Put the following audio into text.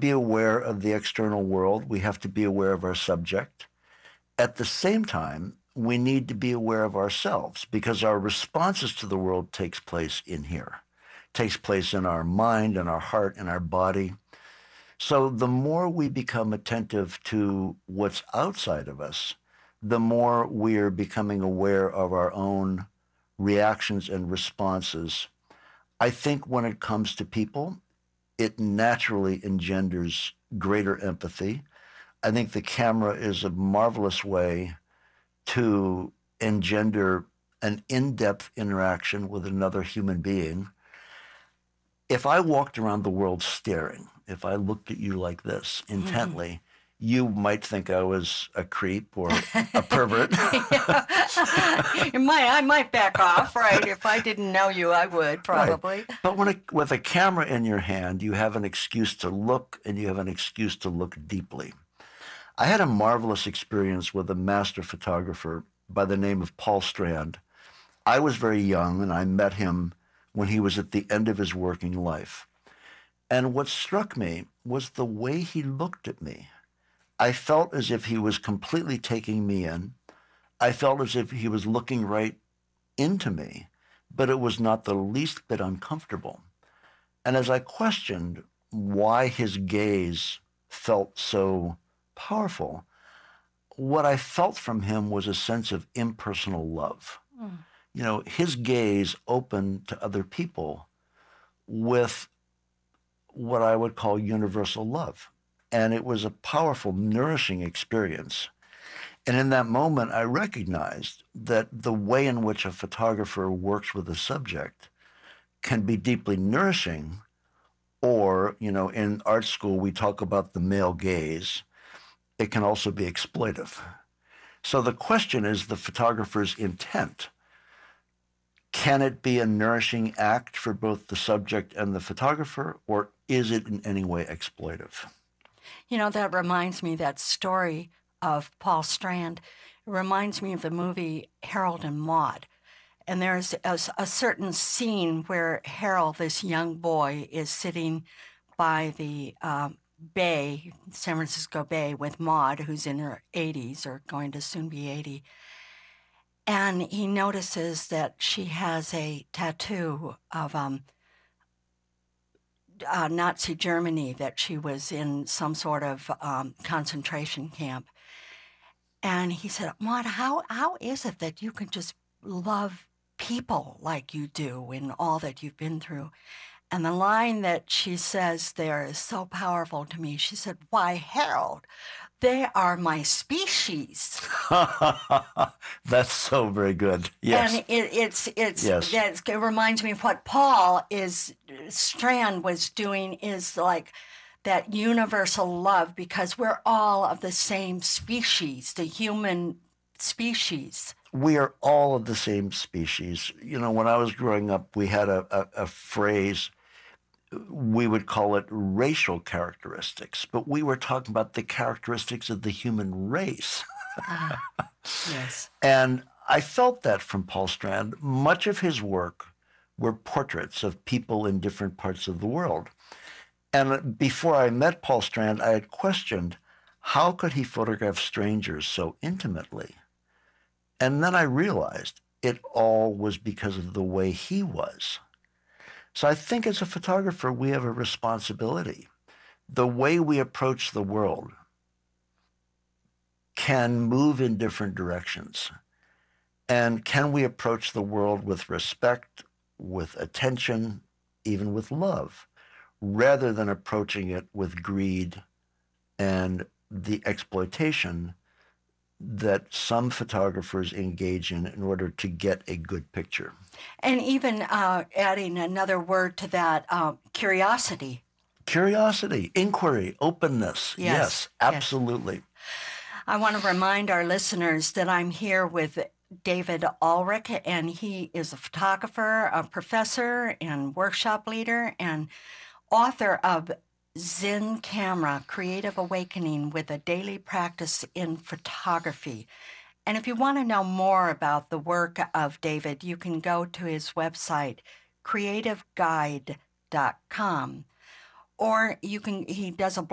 be aware of the external world. We have to be aware of our subject. At the same time, we need to be aware of ourselves because our responses to the world takes place in here, takes place in our mind and our heart and our body. So the more we become attentive to what's outside of us, the more we are becoming aware of our own reactions and responses. I think when it comes to people, it naturally engenders greater empathy. I think the camera is a marvelous way to engender an in-depth interaction with another human being. If I walked around the world staring, if I looked at you like this intently, you might think I was a creep or a pervert. I might back off, right? If I didn't know you, I would probably. Right. But with a camera in your hand, you have an excuse to look, and you have an excuse to look deeply. I had a marvelous experience with a master photographer by the name of Paul Strand. I was very young, and I met him when he was at the end of his working life. And what struck me was the way he looked at me. I felt as if he was completely taking me in. I felt as if he was looking right into me, but it was not the least bit uncomfortable. And as I questioned why his gaze felt so powerful, what I felt from him was a sense of impersonal love. You know, his gaze opened to other people with what I would call universal love. And it was a powerful, nourishing experience. And in that moment, I recognized that the way in which a photographer works with a subject can be deeply nourishing, or, you know, in art school, we talk about the male gaze. It can also be exploitive. So the question is the photographer's intent. Can it be a nourishing act for both the subject and the photographer, or is it in any way exploitive? You know, that reminds me, that story of Paul Strand, it reminds me of the movie Harold and Maude. And there's a certain scene where Harold, this young boy, is sitting by the bay, San Francisco Bay, with Maude, who's in her 80s or going to soon be 80. And he notices that she has a tattoo of Nazi Germany, that she was in some sort of concentration camp. And he said, Maude, how is it that you can just love people like you do in all that you've been through? And the line that she says there is so powerful to me. She said, why, Harold, they are my species. That's so very good. Yes. And Yes. it reminds me of what Strand was doing, is like that universal love, because we're all of the same species, the human species. We are all of the same species. You know, when I was growing up, we had a phrase, we would call it racial characteristics, but we were talking about the characteristics of the human race. Yes. And I felt that from Paul Strand. Much of his work were portraits of people in different parts of the world. And before I met Paul Strand, I had questioned, how could he photograph strangers so intimately? And then I realized it all was because of the way he was. So I think as a photographer, we have a responsibility. The way we approach the world can move in different directions. And can we approach the world with respect, with attention, even with love, rather than approaching it with greed and the exploitation that some photographers engage in order to get a good picture. And even adding another word to that, curiosity. Curiosity, inquiry, openness. Yes, absolutely. Yes. I want to remind our listeners that I'm here with David Ulrich, and he is a photographer, a professor, and workshop leader, and author of Zen Camera, Creative Awakening with a Daily Practice in Photography. And if you want to know more about the work of David, you can go to his website, creativeguide.com, or he does a